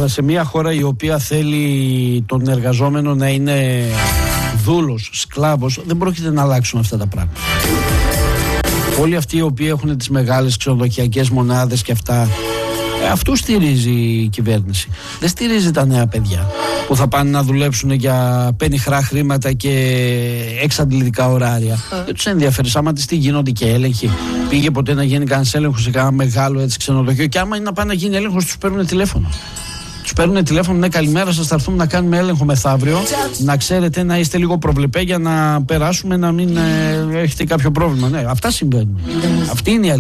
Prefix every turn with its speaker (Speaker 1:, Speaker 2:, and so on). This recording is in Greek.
Speaker 1: Αλλά σε μια χώρα η οποία θέλει τον εργαζόμενο να είναι δούλος, σκλάβος, δεν πρόκειται να αλλάξουν αυτά τα πράγματα. Όλοι αυτοί οι οποίοι έχουν τις μεγάλες ξενοδοχειακές μονάδες και αυτά, αυτούς στηρίζει η κυβέρνηση. Δεν στηρίζει τα νέα παιδιά που θα πάνε να δουλέψουν για πενιχρά χρήματα και εξαντλητικά ωράρια. Δεν τους ενδιαφέρει. Άμα τις τι γίνονται και έλεγχοι. Πήγε ποτέ να γίνει κανένας έλεγχος σε κανένα μεγάλο έτσι, ξενοδοχείο, και άμα είναι να πάνε να γίνει έλεγχος, τους παίρνουν τηλέφωνο. Τους παίρνουν τηλέφωνο, ναι, καλημέρα σας, θα έρθουμε να κάνουμε έλεγχο μεθαύριο. Να ξέρετε να είστε λίγο προβλεπέ για να περάσουμε, να μην έχετε κάποιο πρόβλημα. Ναι, αυτά συμβαίνουν. Αυτή είναι η αλήθεια.